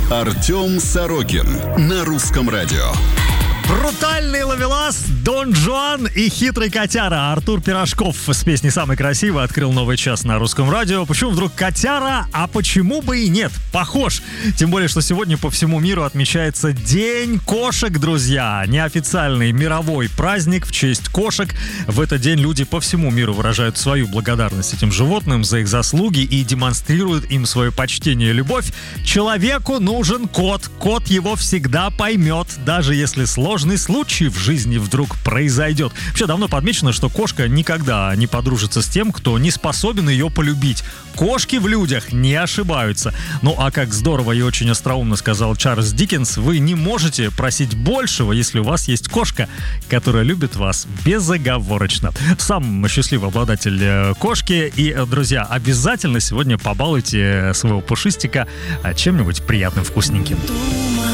Артем Сорокин на Русском радио. Брутальный ловелас, Дон Жуан и хитрый котяра. Артур Пирожков с песней «Самый красивый» открыл новый час на Русском радио. Почему вдруг котяра? А почему бы и нет? Похож. Тем более, что сегодня по всему миру отмечается День кошек, друзья. Неофициальный мировой праздник в честь кошек. В этот день люди по всему миру выражают свою благодарность этим животным за их заслуги и демонстрируют им свое почтение и любовь. Человеку нужен кот. Кот его всегда поймет, даже если сложный случай в жизни вдруг произойдет. Вообще давно подмечено, что кошка никогда не подружится с тем, кто не способен ее полюбить. Кошки в людях не ошибаются. Ну а как здорово и очень остроумно сказал Чарльз Диккенс, вы не можете просить большего, если у вас есть кошка, которая любит вас безоговорочно. Сам счастливый обладатель кошки. И, друзья, обязательно сегодня побалуйте своего пушистика чем-нибудь приятным, вкусненьким.